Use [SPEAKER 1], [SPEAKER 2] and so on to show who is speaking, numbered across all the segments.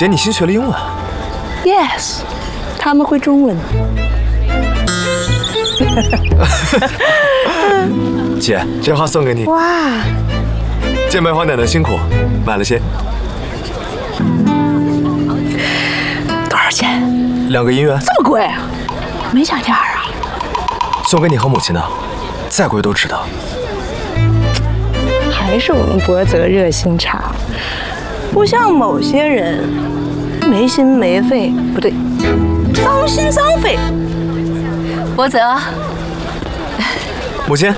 [SPEAKER 1] 姐，你新学了英文
[SPEAKER 2] ？Yes， 他们会中文。
[SPEAKER 1] 姐，这花送给你。
[SPEAKER 2] 哇！
[SPEAKER 1] 见白花奶奶辛苦，买了些。
[SPEAKER 2] 多少钱
[SPEAKER 1] 2个银元。
[SPEAKER 2] 这么贵啊？没涨价啊？
[SPEAKER 1] 送给你和母亲的，再贵都值得。
[SPEAKER 2] 还是我们博泽热心肠，不像某些人没心没肺，不对，脏心脏肺。
[SPEAKER 3] 博泽，
[SPEAKER 1] 母亲，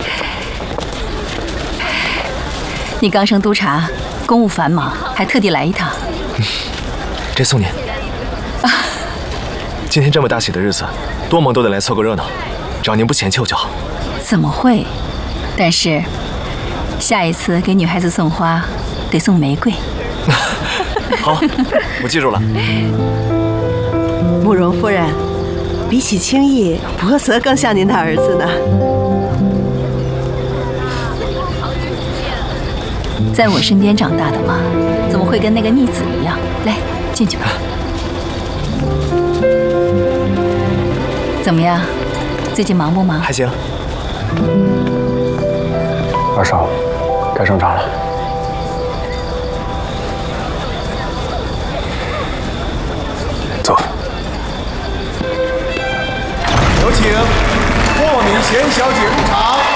[SPEAKER 3] 你刚升督察，公务繁忙，还特地来一趟。
[SPEAKER 1] 这送您。今天这么大喜的日子，多忙都得来凑个热闹，只要您不嫌弃我就好。
[SPEAKER 3] 怎么会？但是下一次给女孩子送花，得送玫瑰。
[SPEAKER 1] 好，我记住了。
[SPEAKER 4] 慕容夫人，比起轻易，博泽更像您的儿子呢。
[SPEAKER 3] 在我身边长大的嘛，怎么会跟那个逆子一样？来，进去吧。怎么样？最近忙不忙？
[SPEAKER 1] 还行。
[SPEAKER 5] 二少，该上场了。走。
[SPEAKER 6] 有请霍敏贤小姐入场。